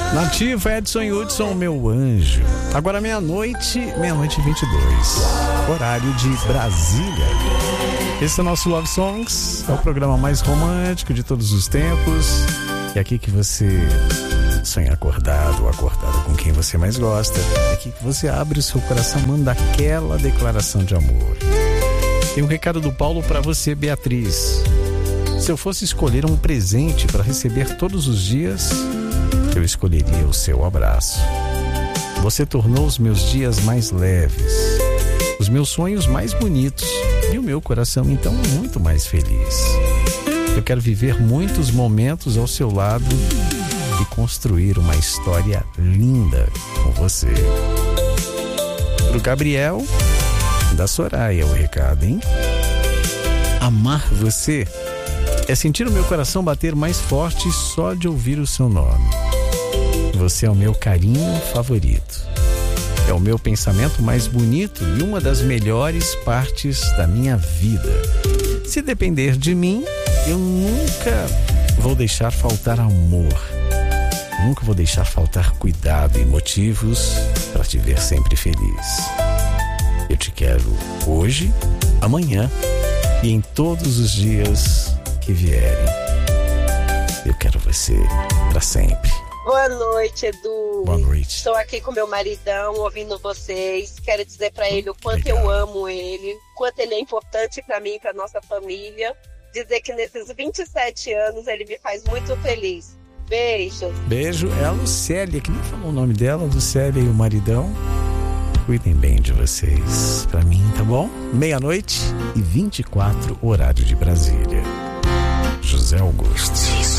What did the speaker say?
Nativa, Edson Hudson, meu anjo. Agora meia-noite e 22, horário de Brasília. Esse é o nosso Love Songs, é o programa mais romântico de todos os tempos. É aqui que você sonha acordado ou acordada com quem você mais gosta. É aqui que você abre o seu coração, manda aquela declaração de amor. Tem um recado do Paulo para você, Beatriz. Se eu fosse escolher um presente para receber todos os dias, eu escolheria o seu abraço. Você tornou os meus dias mais leves, os meus sonhos mais bonitos e o meu coração então muito mais feliz. Eu quero viver muitos momentos ao seu lado e construir uma história linda com você. Pro Gabriel, da Soraya, o recado, hein? Amar você é sentir o meu coração bater mais forte só de ouvir o seu nome. Você é o meu carinho favorito. É o meu pensamento mais bonito e uma das melhores partes da minha vida. Se depender de mim, eu nunca vou deixar faltar amor. Nunca vou deixar faltar cuidado e motivos para te ver sempre feliz. Eu te quero hoje, amanhã e em todos os dias que vierem. Eu quero você para sempre. Boa noite, Edu. Boa noite. Estou aqui com meu maridão, ouvindo vocês. Quero dizer para ele o quanto eu amo ele, o quanto ele é importante para mim, para nossa família. Dizer que nesses 27 anos ele me faz muito feliz. Beijo. Beijo. É a Lucélia, que nem falou o nome dela, Lucélia e o maridão. Cuidem bem de vocês. Para mim, tá bom? 00:24, horário de Brasília. José Augusto.